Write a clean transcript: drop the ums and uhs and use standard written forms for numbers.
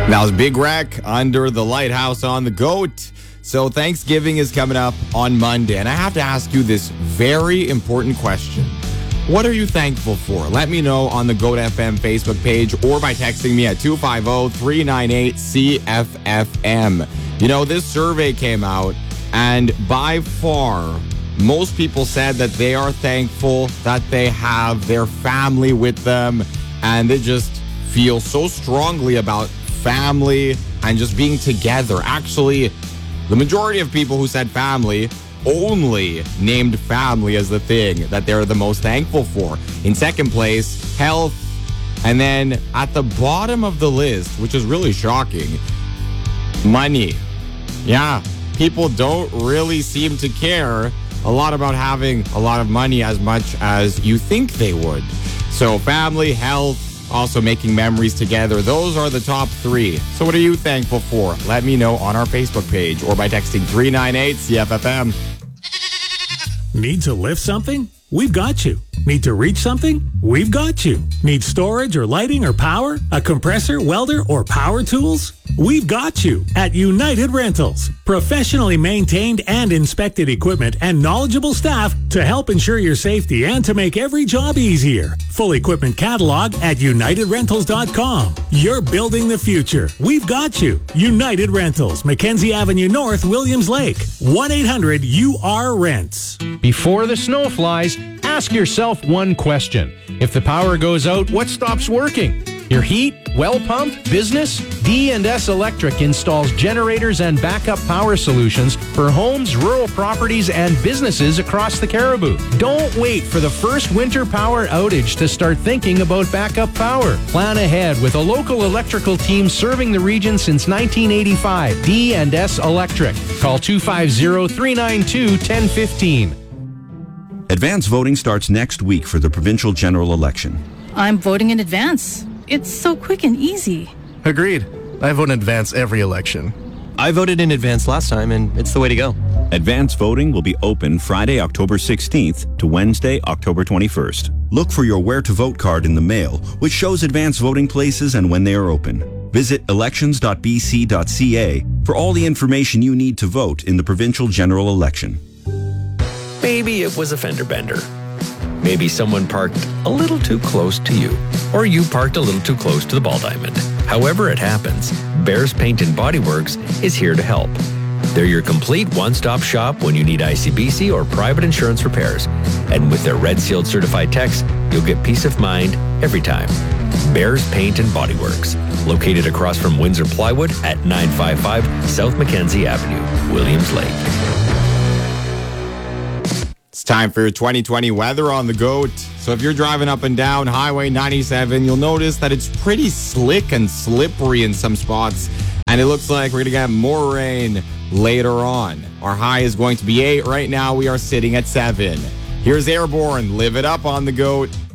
That was Big Wreck, Under the Lighthouse on the GOAT. So Thanksgiving is coming up on Monday, and I have to ask you this very important question. What are you thankful for? Let me know on the GOAT FM Facebook page or by texting me at 250-398-CFFM. You know, this survey came out, and by far, most people said that they are thankful that they have their family with them, and they just feel so strongly about family and just being together. Actually, the majority of people who said family only named family as the thing that they're the most thankful for. In second place, health. And then at the bottom of the list, which is really shocking, money. Yeah, people don't really seem to care a lot about having a lot of money as much as you think they would. So family, health, also making memories together. Those are the top three. So what are you thankful for? Let me know on our Facebook page or by texting 398-CFFM. Need to lift something? We've got you. Need to reach something? We've got you. Need storage or lighting or power? A compressor, welder, or power tools? We've got you at United Rentals. Professionally maintained and inspected equipment and knowledgeable staff to help ensure your safety and to make every job easier. Full equipment catalog at UnitedRentals.com. You're building the future. We've got you. United Rentals, Mackenzie Avenue North, Williams Lake. 1-800-UR-RENTS. Before the snow flies, ask yourself one question. If the power goes out, what stops working? Your heat, well pump, business? D&S Electric installs generators and backup power solutions for homes, rural properties, and businesses across the Cariboo. Don't wait for the first winter power outage to start thinking about backup power. Plan ahead with a local electrical team serving the region since 1985. D&S Electric. Call 250-392-1015. Advance voting starts next week for the provincial general election. I'm voting in advance. It's so quick and easy. Agreed. I vote in advance every election. I voted in advance last time, and it's the way to go. Advance voting will be open Friday, October 16th to Wednesday, October 21st. Look for your Where to Vote card in the mail, which shows advance voting places and when they are open. Visit elections.bc.ca for all the information you need to vote in the provincial general election. Maybe it was a fender bender. Maybe someone parked a little too close to you, or you parked a little too close to the ball diamond. However it happens, Bears Paint and Body Works is here to help. They're your complete one-stop shop when you need ICBC or private insurance repairs. And with their Red Sealed certified techs, you'll get peace of mind every time. Bears Paint and Body Works, located across from Windsor Plywood at 955 South Mackenzie Avenue, Williams Lake. It's time for your 2020 weather on the GOAT. So if you're driving up and down Highway 97, you'll notice that it's pretty slick and slippery in some spots. And it looks like we're going to get more rain later on. Our high is going to be 8. Right now we are sitting at 7. Here's Airborne. Live it up on the GOAT.